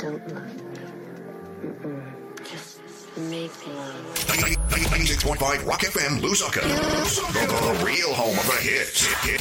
Don't love me. Just make love. 96.5 Rock FM, Lusaka. The real home of the hits.